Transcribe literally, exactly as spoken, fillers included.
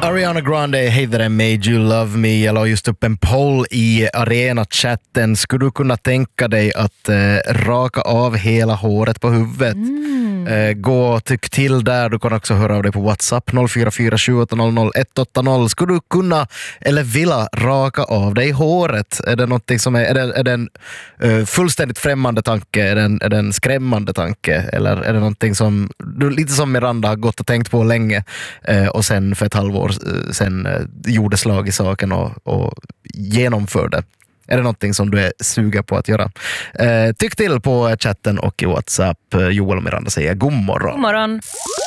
Ariana Grande, Hey That I Made You Love Me. Jag la just upp en poll i Arena-chatten. Skulle du kunna tänka dig att eh, raka av hela håret på huvudet? Mm. Eh, gå och tyck till där. Du kan också höra av dig på WhatsApp noll fyra fyra sju åtta noll noll ett åtta noll. Skulle du kunna eller vilja raka av dig håret? Är det någonting som är, är det, är det en uh, fullständigt främmande tanke? Är det, en, är det en skrämmande tanke? Eller är det någonting som du, lite som Miranda, har gått och tänkt på länge uh, och sen för ett halvår sen uh, gjorde slag i saken och, och genomförde? Är det någonting som du är sugen på att göra? Uh, tyck till på chatten och i WhatsApp. Joel och Miranda säger god morgon. God morgon.